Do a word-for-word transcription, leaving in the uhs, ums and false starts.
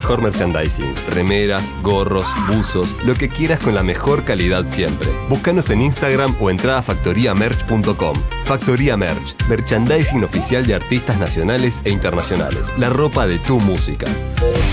mejor merchandising. Remeras, gorros, buzos, lo que quieras con la mejor calidad siempre. Búscanos en Instagram o entra a factoría merch punto com. Factoría Merch, merchandising oficial de artistas nacionales e internacionales. La ropa de tu música.